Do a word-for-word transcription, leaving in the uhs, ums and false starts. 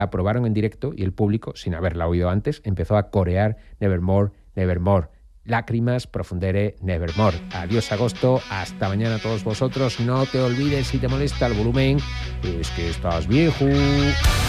aprobaron en directo y el público, sin haberla oído antes, empezó a corear Nevermore, Nevermore. Lágrimas, Profundere, Nevermore. Adiós agosto, hasta mañana a todos vosotros. No te olvides, si te molesta el volumen, es que estás viejo.